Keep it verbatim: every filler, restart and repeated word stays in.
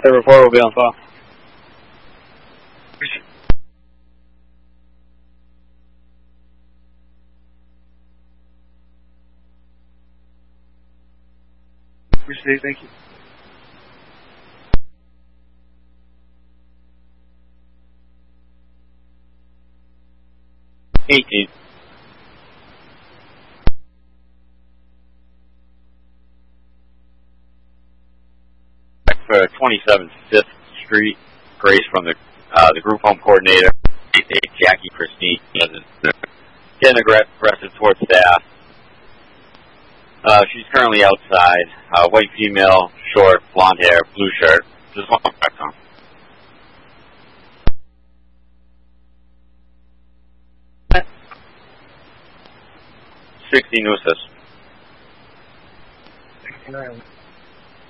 The report will be on file. Appreciate it. Thank you. eighteen. For twenty-seven Fifth Street, Grace from the uh, the group home coordinator, Jackie Christine, getting aggressive towards staff. Uh, she's currently outside. Uh, white female, short, blonde hair, blue shirt. Just want to back on. sixty New Assist. sixty-nine.